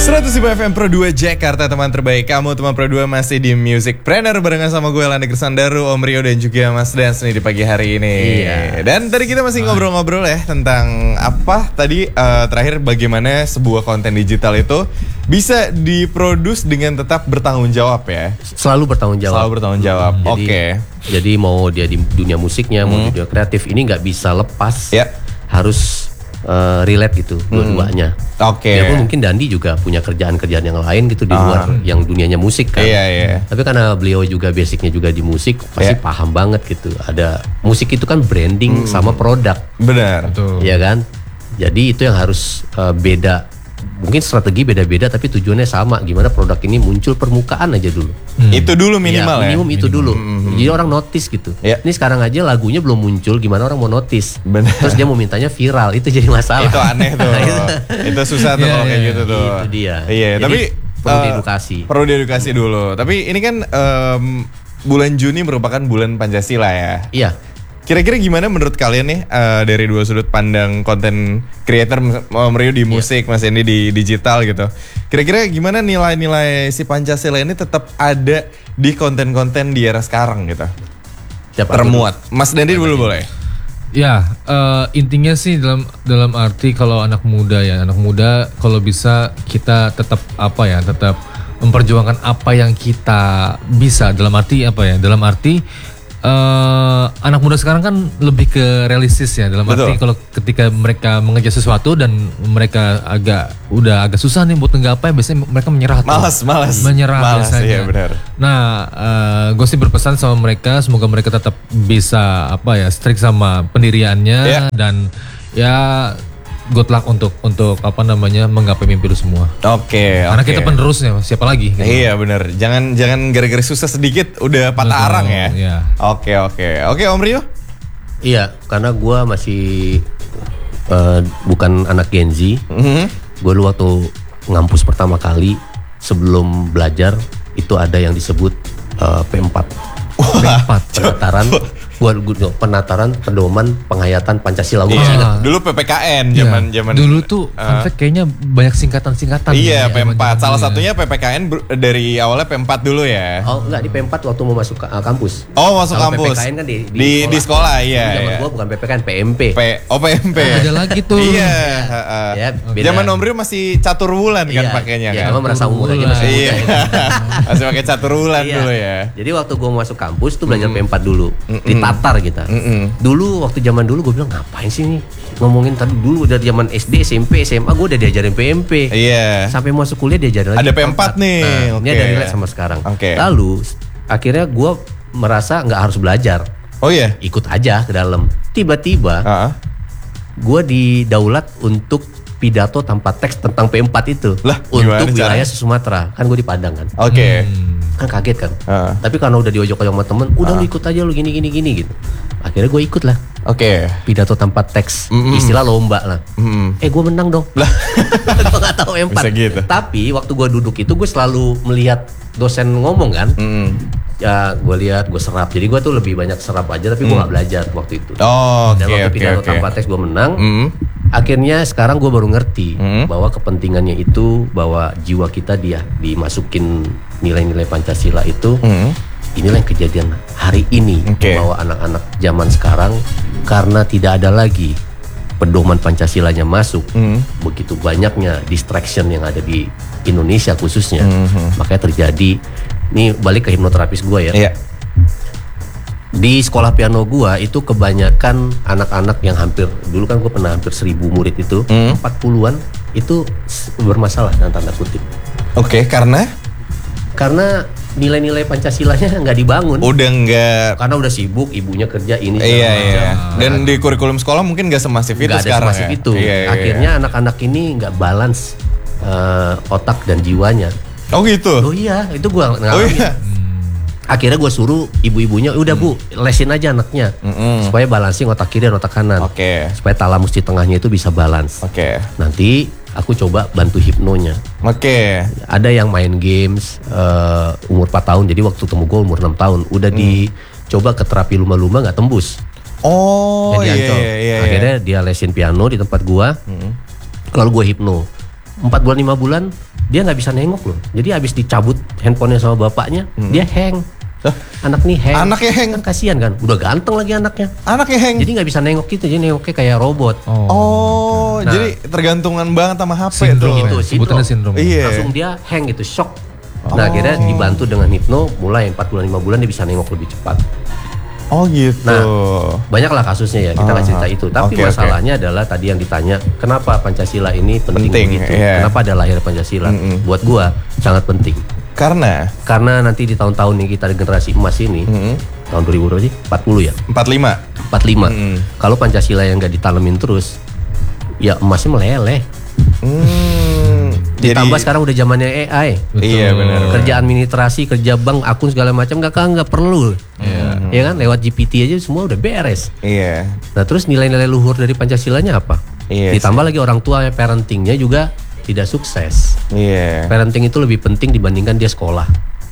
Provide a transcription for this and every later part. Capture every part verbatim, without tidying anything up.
seratus F M Pro dua Jakarta, teman terbaik kamu. Teman Pro dua masih di Music Planner barengan sama gue Lani Gersandaru, Om Rio dan juga Mas Dance nih di pagi hari ini. Iya. Dan tadi kita masih ngobrol-ngobrol ya tentang apa tadi uh, terakhir bagaimana sebuah konten digital itu bisa diproduce dengan tetap bertanggung jawab ya. Selalu bertanggung jawab. Selalu bertanggung jawab. Hmm, Oke. Okay. Jadi, jadi mau dia di dunia musiknya, hmm. mau di dunia kreatif ini nggak bisa lepas. Ya. Harus Uh, relate gitu hmm. dua-duanya. Oke. Okay. Ya mungkin Dandi juga punya kerjaan-kerjaan yang lain gitu di luar uh. yang dunianya musik kan. Iya iya. Tapi karena beliau juga basicnya juga di musik, pasti yeah. paham banget gitu. Ada musik itu kan branding hmm. sama produk. Benar. Iya kan. Jadi itu yang harus uh, beda. Mungkin strategi beda-beda tapi tujuannya sama. Gimana produk ini muncul permukaan aja dulu. Hmm. Itu dulu minimal ya. Minimum ya? itu minimum. dulu. Hmm. Jadi orang notice gitu. Ya. Ini sekarang aja lagunya belum muncul, gimana orang mau notice? Bener. Terus dia mau mintanya viral, itu jadi masalah. Itu aneh tuh. Itu susah tuh yeah, kalau kayak yeah. gitu tuh. Itu dia. Iya, Jadi, tapi perlu uh, diedukasi. Perlu diedukasi dulu. Tapi ini kan um, bulan Juni merupakan bulan Pancasila ya. Iya. Kira-kira gimana menurut kalian nih uh, dari dua sudut pandang konten creator, Om Rio di musik, yeah. Mas Endi di digital gitu. Kira-kira gimana nilai-nilai si Pancasila ini tetap ada di konten-konten di era sekarang gitu? Siapa termuat? Dulu? Mas Dendi dulu boleh. Ya, uh, intinya sih dalam dalam arti kalau anak muda ya, anak muda kalau bisa kita tetap apa ya, tetap memperjuangkan apa yang kita bisa. Dalam arti apa ya? Dalam arti Uh, anak muda sekarang kan lebih ke realistis ya, dalam Betul. arti kalau ketika mereka mengejar sesuatu dan mereka agak udah agak susah nih buat nggapai, biasanya mereka menyerah. Malas, tuh. malas, menyerah malas, biasanya. Iya benar. Nah, uh, gue sih berpesan sama mereka, semoga mereka tetap bisa apa ya, strict sama pendiriannya yeah. dan ya good luck untuk untuk apa namanya menggapai mimpi lu semua. Oke. Okay, Karena okay. kita penerusnya, siapa lagi? Gitu. Iya benar. Jangan jangan gara-gara susah sedikit udah patah Betul, arang ya. Iya. Oke oke oke Om Rio. Iya, karena gue masih uh, bukan anak Gen Z. Mm-hmm. Gue dulu waktu ngampus pertama kali sebelum belajar itu ada yang disebut uh, P empat. P empat penataran. Gua, gua penataran pedoman penghayatan Pancasila. Gua iya. ingat. Dulu P P K N zaman ya. zaman dulu tuh uh, fun fact kayaknya banyak singkatan-singkatan. Iya, ya, P empat. Salah ya. satunya P P K N dari awalnya P empat dulu ya. Oh, enggak, di P empat waktu mau masuk uh, kampus. Oh, masuk Kalau kampus. P P K N kan di di, di sekolah, di sekolah iya. Zaman iya. gua bukan P P K N, P M P. P oh P M P. Oh, ada lagi tuh. Iya, uh, ya, zaman Om Rio masih catur wulan kan iya, pakainya iya, kan. Cuma merasa umur aja masih iya. muda. Masih pakai catur wulan iya. dulu ya. Jadi waktu gua masuk kampus tuh belajar mm. P empat dulu. Mm-mm. Ditatar kita. Mm-mm. Dulu waktu zaman dulu gue bilang ngapain sih nih ngomongin tadi dulu dari zaman S D, S M P, S M A gue udah diajarin P M P. Iya. Sampai masuk kuliah diajarin lagi. Ada P empat nih. Nah, okay. Ini ada relate sama sekarang. Okay. Lalu akhirnya gue merasa nggak harus belajar. Oh iya. Ikut aja ke dalam. Tiba-tiba uh-huh. gue didaulat untuk pidato tanpa teks tentang P empat itu. Lah, untuk wilayah Sumatera. Kan gue di Padang kan. Oke. Okay. Hmm. Kan kaget kan. Uh. Tapi karena udah diojok-ojok sama temen, udah uh. lu ikut aja lu gini gini gini gitu. Akhirnya gue ikut lah. Oke. Okay. Pidato tanpa teks, mm-hmm. istilah lomba lah. Mm-hmm. Eh gue menang dong. Lah. Gue gak tahu P empat. Gitu. Tapi waktu gue duduk itu gue selalu melihat dosen ngomong kan. Mm-hmm. Ya gue lihat, gue serap. Jadi gue tuh lebih banyak serap aja, tapi gue mm. gak belajar waktu itu. Oh, Dan okay, waktu okay, pidato okay. tanpa teks gue menang. Mm. Akhirnya sekarang gue baru ngerti mm. bahwa kepentingannya itu, bahwa jiwa kita dia dimasukin nilai-nilai Pancasila itu. Mm. Inilah yang kejadian hari ini okay. bahwa anak-anak zaman sekarang karena tidak ada lagi pedoman Pancasilanya masuk, mm. begitu banyaknya distraction yang ada di Indonesia khususnya, mm-hmm. makanya terjadi. Ini balik ke hipnoterapis gue ya. Yeah. Di sekolah piano gue itu kebanyakan anak-anak yang hampir dulu kan gue pernah hampir seribu murid itu, mm. empat puluhan itu bermasalah dengan tanda kutip. Oke, okay, karena karena nilai-nilai Pancasilanya nggak dibangun. Udah nggak. Karena udah sibuk, ibunya kerja ini. Iya iya. Dan di kurikulum sekolah mungkin nggak semasif itu gak sekarang. Nggak ada semasif ya? itu. Iya, iya, Akhirnya iya. anak-anak ini nggak balance uh, otak dan jiwanya. Oh gitu. Oh iya, itu gue ngalamin. Oh iya. Akhirnya gue suruh ibu-ibunya, udah bu, lesin aja anaknya, mm-hmm. supaya balancing otak kiri dan otak kanan. Oke. Okay. Supaya talamus di tengahnya itu bisa balance. Oke. Okay. Nanti aku coba bantu hipnonya. Oke. Okay. Ada yang main games uh, umur empat tahun, jadi waktu temu gue umur enam tahun. Udah mm. dicoba ke terapi lumba-lumba nggak tembus. Oh iya, iya, iya. Akhirnya dia lesin piano di tempat gue. Mm. Lalu gue hipno. empat bulan lima bulan dia nggak bisa nengok loh. Jadi habis dicabut handphonenya sama bapaknya, hmm. dia hang. Huh? Anak nih hang. Anaknya hang. Kan kasihan kan, udah ganteng lagi anaknya. Anaknya hang. Jadi nggak bisa nengok gitu, jadi nengoknya kayak robot. Oh, oh nah, jadi tergantungan banget sama H P sindrom tuh. Itu sebutannya sindrom. Iya. Langsung dia hang gitu, shock. Nah, oh. akhirnya dibantu dengan hipno, mulai empat bulan lima bulan dia bisa nengok lebih cepat. Oh gitu. Nah, banyaklah kasusnya ya, kita nggak cerita itu. Tapi okay, masalahnya okay. adalah tadi yang ditanya, kenapa Pancasila ini penting, penting begitu? Yeah. Kenapa ada lahir Pancasila? Mm-mm. Buat gua sangat penting. Karena? Karena nanti di tahun-tahun ini kita generasi emas ini, mm-hmm. tahun dua ribu berapa sih? empat puluh ya? empat puluh lima. empat puluh lima. Mm-hmm. Kalau Pancasila yang nggak ditanemin terus, ya emasnya meleleh. Mm. Ditambah jadi, sekarang udah zamannya A I. Betul. Iya benar. Kerja administrasi, kerja bank, akun segala macam nggak nggak perlu. Yeah. Ya kan, lewat G P T aja semua udah beres. Iya. Nah terus nilai-nilai luhur dari Pancasilanya apa? Iya. Ditambah lagi orang tua parentingnya juga tidak sukses. Iya. Parenting itu lebih penting dibandingkan dia sekolah.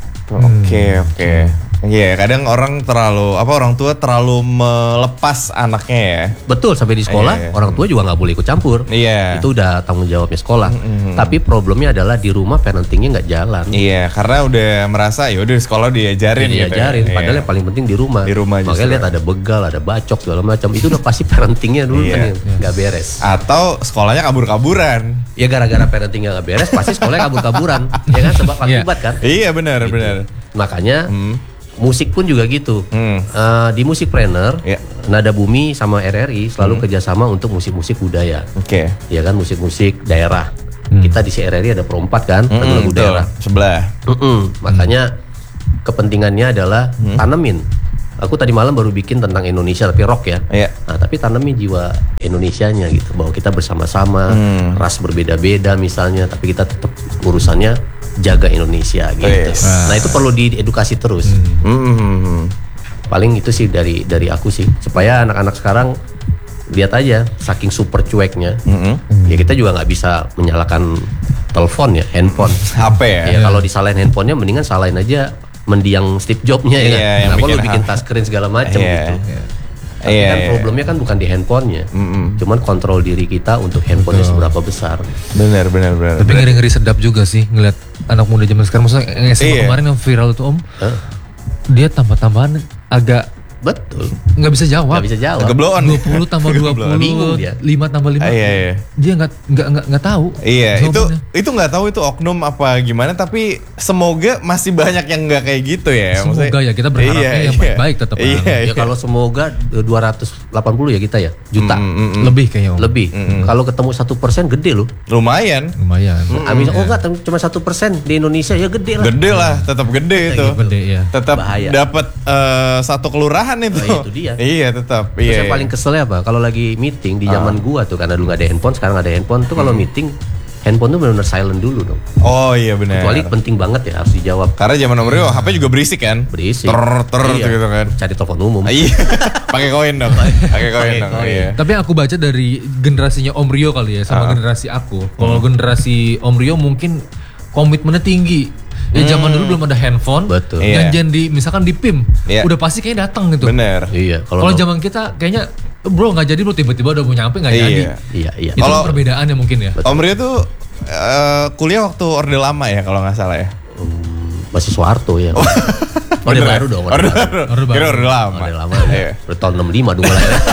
Oke oke. Iya, yeah, kadang orang terlalu apa orang tua terlalu melepas anaknya ya. Betul, sampai di sekolah yeah. orang tua juga nggak boleh ikut campur. Iya. Yeah. Itu udah tanggung jawabnya sekolah. Mm-hmm. Tapi problemnya adalah di rumah parentingnya nggak jalan. Iya, yeah, karena udah merasa ya udah di sekolah diajarin ya, gitu. Diajarin, ya. padahal yeah. yang paling penting di rumah. Di rumah justru. Makanya lihat ada begal, ada bacok segala macam. Itu udah pasti parentingnya dulu yeah. kan yang nggak beres. Atau sekolahnya kabur-kaburan. Ya gara-gara parentingnya nggak beres, pasti sekolahnya kabur-kaburan. Ya kan, sebab akibat kan. Iya benar gitu. Benar. Makanya. Hmm. Musik pun juga gitu. Hmm. Uh, di Musikpreneur, yeah. Nada Bumi sama R R I selalu hmm. kerjasama untuk musik-musik budaya. Oke. Okay. Ya kan, musik-musik daerah. Hmm. Kita di C R R I ada perempat kan, hmm, lagu-lagu daerah. Sebelah. Hmm. Makanya kepentingannya adalah hmm. tanemin. Aku tadi malam baru bikin tentang Indonesia tapi rock ya. Yeah. Nah, tapi tanemin jiwa Indonesianya gitu, bahwa kita bersama-sama, hmm. ras berbeda-beda misalnya, tapi kita tetap urusannya jaga Indonesia gitu. Yes. Nah itu perlu diedukasi terus. Hmm. Hmm. Paling itu sih dari dari aku sih, supaya anak-anak sekarang lihat aja saking super cueknya. Hmm. Ya kita juga nggak bisa menyalahkan telepon ya, handphone. H P ya. Ya kalau disalahin handphonenya, mendingan salahin aja mendiang Steve Jobs-nya ya. Yeah, kan? Kenapa lu bikin touchscreen segala macam yeah. gitu. Yeah. Tapi yeah, kan yeah. problemnya kan bukan di handphonenya, mm-hmm. cuman kontrol diri kita untuk handphonenya oh. seberapa besar. Benar, benar, benar. Tapi ngeri-ngeri sedap juga sih ngeliat anak muda zaman sekarang. Maksudnya S M A yeah. kemarin yang viral itu om, huh? Dia tambah-tambahan agak betul, nggak bisa jawab. Nggak bisa jawab. Gebloan. dua puluh tambah dua puluh, lima tambah lima. Ah, iya, iya. Dia nggak nggak nggak nggak tahu. Iya, itu itu nggak tahu itu oknum apa gimana. Tapi semoga masih banyak yang nggak kayak gitu ya. Semoga maksudnya, ya kita berharapnya iya, yang iya. baik-baik tetap. Iya, ya iya. kalau semoga dua ratus delapan puluh ya kita ya juta mm, mm, mm. lebih kayaknya om. Lebih. Mm, mm. Kalau ketemu satu persen gede loh. Lumayan. Lumayan. Mm, mm, oh enggak, iya. cuma satu persen di Indonesia ya gede lah. Gede lah, tetap gede itu. Gede ya. Tetap dapat uh, satu kelurahan itu. Oh, itu dia. Iya tetap. Terus iya, yang iya. paling keselnya apa? Kalau lagi meeting di zaman uh. gua tuh, karena dulu nggak ada handphone, sekarang ada handphone tuh kalau hmm. meeting handphone tuh benar-benar silent dulu dong. Oh iya benar. Kecuali penting banget ya harus dijawab. Karena zaman Om Rio H P juga berisik kan? Berisik. Ter ter iya. gitu kan. Cari telepon umum. Iya. Pakai koin dong. Pakai koin dong. Iya. Tapi aku baca dari generasinya Om Rio kali ya sama uh. generasi aku. Kalau hmm. generasi Om Rio mungkin komitmennya tinggi. Ya hmm. zaman dulu belum ada handphone. Betul. Janjian di misalkan di P I M, yeah. udah pasti kayaknya datang gitu. Bener. Iya. Kalau zaman kita kayaknya bro nggak jadi, bro tiba-tiba udah mau nyampe nggak iya. jadi. Iya iya. Itu kalo perbedaannya mungkin ya. Om Rio tuh uh, kuliah waktu Orde Lama ya kalau nggak salah ya. Hmm, masih Soeharto ya. Orde baru dong. Orde baru. Orde baru. Orde Lama. Orde Lama. Ya. Udah tahun enam puluh lima dulu lah ya.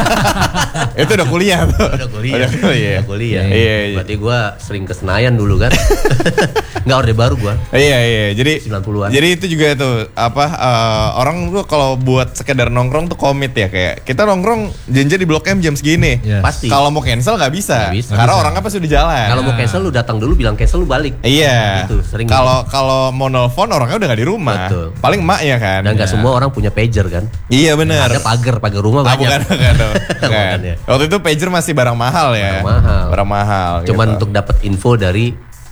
Itu udah kuliah tuh. Udah kuliah. Udah kuliah. Udah kuliah. Iya, iya. Berarti gue sering ke Senayan dulu kan. Enggak Orde Baru gue. Iya iya. Jadi sembilan puluhan. Jadi itu juga tuh apa uh, orang tuh kalau buat sekedar nongkrong tuh komit ya, kayak kita nongkrong janji di Blok M jam segini. Yes. Pasti. Kalau mau cancel nggak bisa. Gak bisa. Karena bisa. orangnya pasti udah jalan. Kalau mau cancel lu datang dulu bilang cancel lu balik. Iya. Gitu, sering. Kalau kalau mau nelfon orangnya udah nggak di rumah. Betul. Paling emaknya kan. Dan nggak ya. semua orang punya pager kan. Iya benar. Ada pagar, pagar rumah ah, banyak. Bukan, bukan, bukan. Bukan, ya. Waktu itu pager masih barang mahal ya. Barang mahal. Barang mahal. Cuman gitu. untuk dapat info dari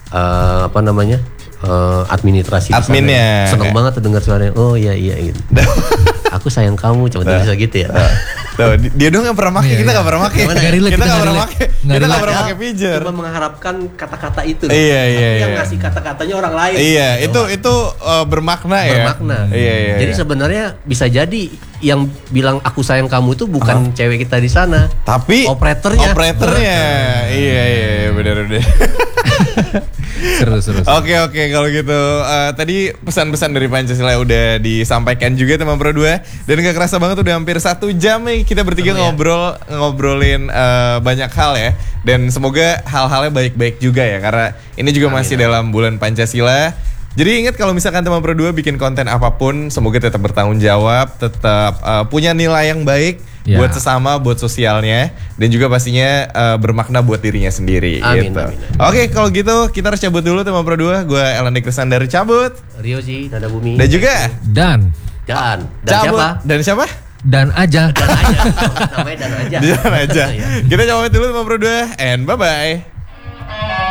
uh, apa namanya uh, administrasi. Adminnya. Seneng banget tuh dengar suaranya. Oh iya iya gitu. Aku sayang kamu, cuma bisa gitu ya. Tuh, dia doang yang pernah pakai, Iya, kita iya. nggak pernah pakai. Nggak relate, Kita kita nggak pernah nggak pakai. relate. Kita nggak Nggak pernah Padahal pakai pijar. Cuma mengharapkan kata-kata itu. Iya, iya, Tapi yang iya. ngasih kata-katanya orang lain. Iya, itu itu uh, bermakna ya. Bermakna. Iya, iya. Jadi iya. sebenarnya bisa jadi yang bilang aku sayang kamu itu bukan cewek kita di sana. Tapi operatornya. Operatornya. Iya, iya, iya, benar benar. Seru seru. seru. Oke oke kalau gitu uh, tadi pesan-pesan dari Pancasila udah disampaikan juga teman Pro dua dan gak kerasa banget udah hampir satu jam nih kita bertiga Seru ya? ngobrol ngobrolin uh, banyak hal ya dan semoga hal-halnya baik-baik juga ya karena ini juga Amin, masih amin. dalam bulan Pancasila. Jadi ingat kalau misalkan teman Pro dua bikin konten apapun semoga tetap bertanggung jawab, tetap uh, punya nilai yang baik Ya. buat sesama, buat sosialnya dan juga pastinya uh, bermakna buat dirinya sendiri Amin, gitu. amin, amin. Oke, kalau gitu kita harus cabut dulu teman Pro dua. Gue Elandi Krisandar cabut. Ryoji, Nada Bumi. Dan juga Dan Dan. Dan cabut. siapa? Dan siapa? dan aja. Dan aja. Namanya Dan aja. Jangan aja. Iya. Kita cabut dulu teman Pro dua and bye bye.